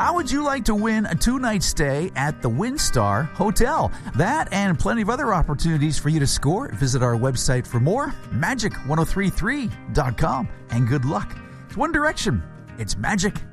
How would you like to win a 2-night stay at the WinStar Hotel? That and plenty of other opportunities for you to score. Visit our website for more, magic1033.com. And good luck. It's One Direction. It's magic